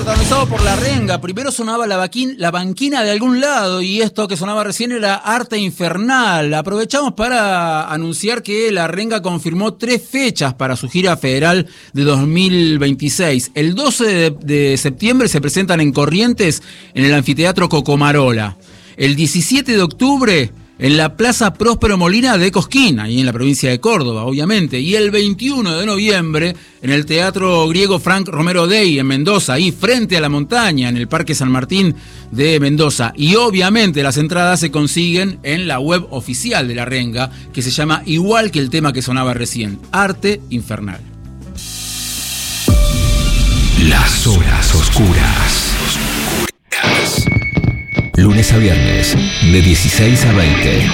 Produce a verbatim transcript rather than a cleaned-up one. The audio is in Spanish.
protagonizado por La Renga. Primero sonaba la, vaquín, la banquina de algún lado y esto que sonaba recién era Arte Infernal. Aprovechamos para anunciar que La Renga confirmó tres fechas para su gira federal de dos mil veintiséis. El doce de, de septiembre se presentan en Corrientes en el Anfiteatro Cocomarola. El diecisiete de octubre en la Plaza Próspero Molina de Cosquín, ahí en la provincia de Córdoba, obviamente. Y el veintiuno de noviembre, en el Teatro Griego Frank Romero Dey, en Mendoza, ahí frente a la montaña, en el Parque San Martín de Mendoza. Y obviamente las entradas se consiguen en la web oficial de La Renga, que se llama igual que el tema que sonaba recién, Arte Infernal. Las horas oscuras. Lunes a viernes, de dieciséis a veinte.